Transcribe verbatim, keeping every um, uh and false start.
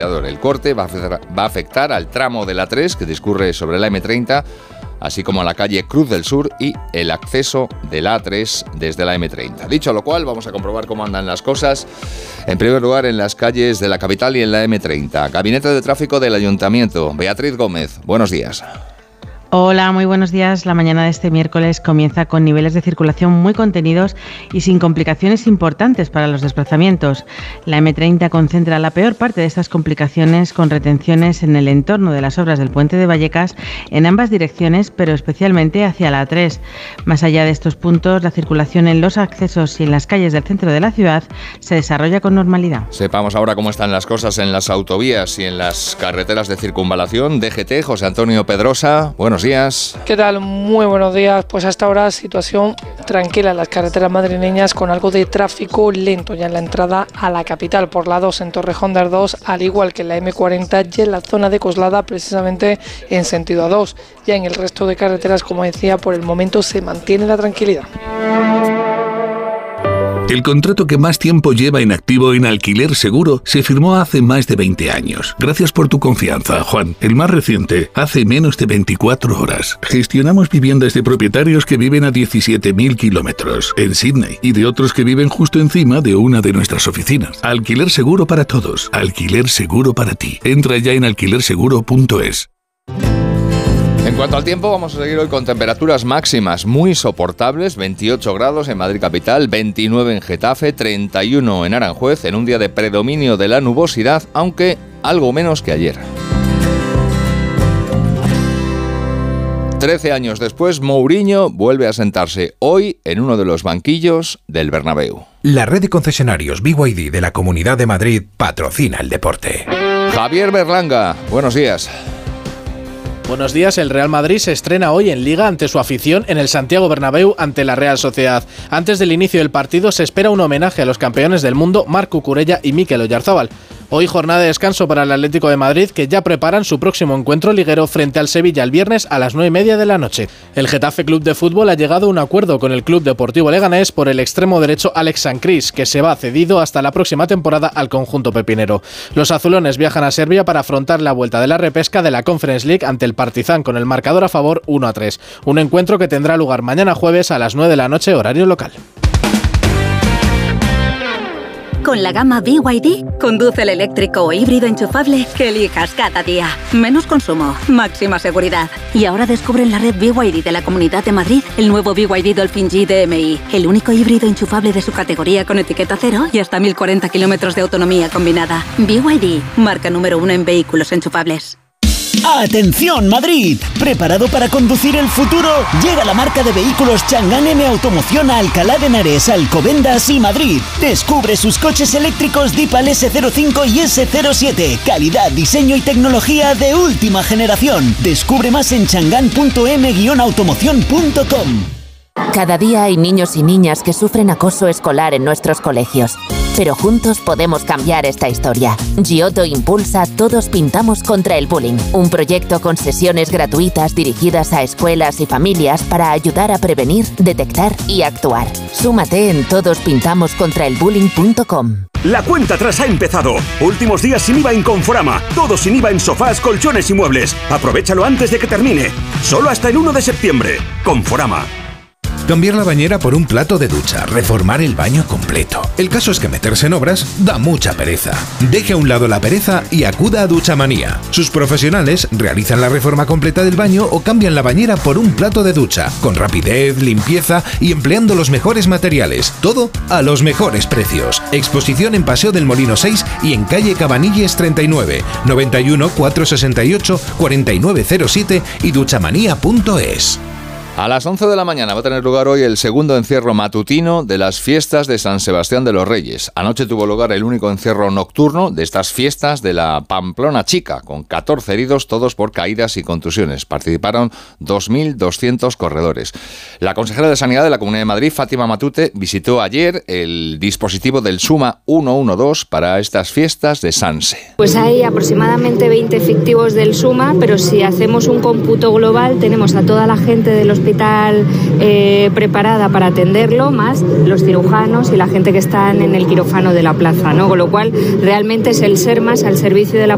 El corte va a afectar, va a afectar al tramo de la tres que discurre sobre la eme treinta, así como a la calle Cruz del Sur y el acceso de la A tres desde la eme treinta. Dicho lo cual, vamos a comprobar cómo andan las cosas. En primer lugar, en las calles de la capital y en la eme treinta. Gabinete de Tráfico del Ayuntamiento. Beatriz Gómez, buenos días. Hola, muy buenos días. La mañana de este miércoles comienza con niveles de circulación muy contenidos y sin complicaciones importantes para los desplazamientos. La eme treinta concentra la peor parte de estas complicaciones con retenciones en el entorno de las obras del puente de Vallecas en ambas direcciones, pero especialmente hacia la A tres. Más allá de estos puntos, la circulación en los accesos y en las calles del centro de la ciudad se desarrolla con normalidad. Sepamos ahora cómo están las cosas en las autovías y en las carreteras de circunvalación. D G T, José Antonio Pedrosa, buenos días. ¿Qué tal? Muy buenos días. Pues hasta ahora situación tranquila en las carreteras madrileñas con algo de tráfico lento ya en la entrada a la capital por la dos en Torrejón de Ardoz, al igual que en la eme cuarenta y en la zona de Coslada precisamente en sentido A dos. Ya en el resto de carreteras, como decía, por el momento se mantiene la tranquilidad. El contrato que más tiempo lleva en activo en Alquiler Seguro se firmó hace más de veinte años. Gracias por tu confianza, Juan. El más reciente, hace menos de veinticuatro horas. Gestionamos viviendas de propietarios que viven a diecisiete mil kilómetros en Sydney y de otros que viven justo encima de una de nuestras oficinas. Alquiler Seguro para todos. Alquiler Seguro para ti. Entra ya en alquiler seguro punto es. En cuanto al tiempo, vamos a seguir hoy con temperaturas máximas muy soportables, veintiocho grados en Madrid capital, veintinueve en Getafe, treinta y uno en Aranjuez, en un día de predominio de la nubosidad, aunque algo menos que ayer. Trece años después, Mourinho vuelve a sentarse hoy en uno de los banquillos del Bernabéu. La red de concesionarios B Y D de la Comunidad de Madrid patrocina el deporte. Javier Berlanga, buenos días. Buenos días, el Real Madrid se estrena hoy en Liga ante su afición en el Santiago Bernabéu ante la Real Sociedad. Antes del inicio del partido se espera un homenaje a los campeones del mundo Marc Cucurella y Mikel Oyarzábal. Hoy jornada de descanso para el Atlético de Madrid, que ya preparan su próximo encuentro liguero frente al Sevilla el viernes a las nueve y media de la noche. El Getafe Club de Fútbol ha llegado a un acuerdo con el Club Deportivo Leganés por el extremo derecho Alex Sancris, que se va cedido hasta la próxima temporada al conjunto pepinero. Los azulones viajan a Serbia para afrontar la vuelta de la repesca de la Conference League ante el Partizan con el marcador a favor uno a tres. Un encuentro que tendrá lugar mañana jueves a las nueve de la noche horario local. Con la gama B Y D, conduce el eléctrico o híbrido enchufable que elijas cada día. Menos consumo, máxima seguridad. Y ahora descubre en la red B Y D de la Comunidad de Madrid el nuevo B Y D Dolphin G D M I, el único híbrido enchufable de su categoría con etiqueta cero y hasta mil cuarenta kilómetros de autonomía combinada. B Y D, marca número uno en vehículos enchufables. ¡Atención Madrid! ¿Preparado para conducir el futuro? Llega la marca de vehículos Chang'an M Automoción a Alcalá de Henares, Alcobendas y Madrid. Descubre sus coches eléctricos Deepal ese cero cinco y ese cero siete. Calidad, diseño y tecnología de última generación. Descubre más en chang'an punto m guion automoción punto com. Cada día hay niños y niñas que sufren acoso escolar en nuestros colegios. Pero juntos podemos cambiar esta historia. Giotto impulsa Todos Pintamos contra el Bullying, un proyecto con sesiones gratuitas dirigidas a escuelas y familias para ayudar a prevenir, detectar y actuar. Súmate en todos pintamos contra el bullying punto com. La cuenta atrás ha empezado. Últimos días sin I V A en Conforama. Todo sin I V A en sofás, colchones y muebles. Aprovéchalo antes de que termine. Solo hasta el uno de septiembre. Conforama. Cambiar la bañera por un plato de ducha, reformar el baño completo. El caso es que meterse en obras da mucha pereza. Deje a un lado la pereza y acuda a Duchamanía. Sus profesionales realizan la reforma completa del baño o cambian la bañera por un plato de ducha, con rapidez, limpieza y empleando los mejores materiales. Todo a los mejores precios. Exposición en Paseo del Molino seis y en calle Cabanilles treinta y nueve, noventa y uno, cuatrocientos sesenta y ocho, cuarenta y nueve cero siete y duchamanía punto es. A las once de la mañana va a tener lugar hoy el segundo encierro matutino de las fiestas de San Sebastián de los Reyes. Anoche tuvo lugar el único encierro nocturno de estas fiestas de la Pamplona Chica, con catorce heridos, todos por caídas y contusiones. Participaron dos mil doscientos corredores. La consejera de Sanidad de la Comunidad de Madrid, Fátima Matute, visitó ayer el dispositivo del Suma ciento doce para estas fiestas de Sanse. Pues hay aproximadamente veinte efectivos del Suma, pero si hacemos un cómputo global, tenemos a toda la gente de los hospital eh, preparada para atenderlo, más los cirujanos y la gente que están en el quirófano de la plaza, ¿no? Con lo cual realmente es el SERMAS al servicio de la